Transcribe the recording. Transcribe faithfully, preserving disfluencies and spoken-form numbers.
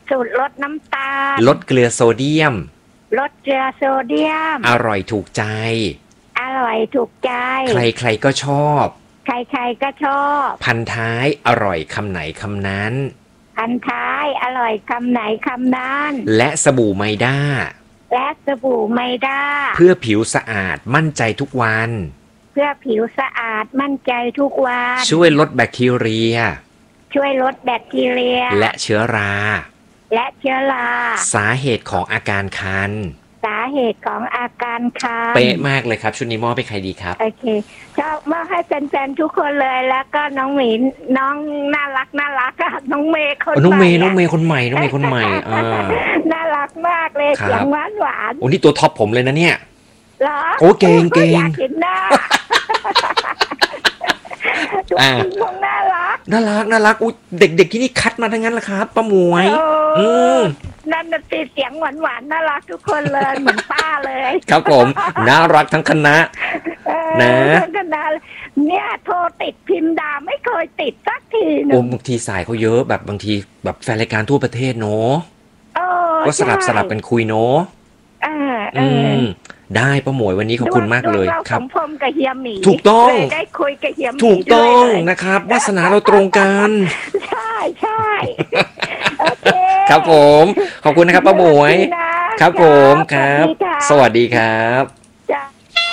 สูตรลดน้ำตาลลดเกลือโซเดียมลดเกลือโซเดียมอร่อยถูกใจอร่อยถูกใจใครๆก็ชอบใครๆก็ชอบพันท้ายอร่อยคำไหนคำนั้นพันท้ายอร่อยคำไหนคำนั้นและสบู่ไมด้าและสบู่ไมด้าเพื่อผิวสะอาดมั่นใจทุกวันเพื่อผิวสะอาดมั่นใจทุกวันช่วยลดแบคทีเรียช่วยลดแบคทีเรียและเชื้อราและเชื้อราสาเหตุของอาการคันสาเหตุของอาการคันเป๊ะมากเลยครับชุดนี้มอบให้ใครดีครับโอเคชอบมอบให้แฟนๆทุกคนเลยแล้วก็น้องหมีน้องน่ารักน่ารักอะน้องเมย์คนใหม่น้องเมย์น้องเมย์คนใหม่น้องเมย์คนใหม่อ่าน่ารักมากเลยเสียงหวานหวานโอ้นี่ตัวท็อปผมเลยนะเนี่ยเหรอโอ้เก่งเก่งอยากเห็นหน้าตัวจริงคงน่ารักน่ารักน่ารักอุ้ยเด็กๆที่นี่คัดมาทั้งนั้นแหละครับป้าหมวยอืมนั่นตีเสียงหวานหวานน่ารักทุกคนเลยเหมือนป้าเลยครับผมน่ารักทั้งคณะนะทั้งคณะเนี่ยโทรติดพิมพ์ดาไม่เคยติดสักทีนึงโอ้บางทีสายเขาเยอะแบบบางทีแบบแฟนรายการทั่วประเทศเนาะก็สลับสลับกันคุยเนาะอืมได้ป้าหมวยวันนี้ขอบคุณมากเลยครับสมพงษ์กับเฮียหมีถูกต้องได้คุยกับเฮียหมีถูกต้องนะครับวาสนาเราตรงกันใช่ใช่โอเคครับผมขอบคุณนะครับป้าหมวยครับผมครับสวัสดีครับ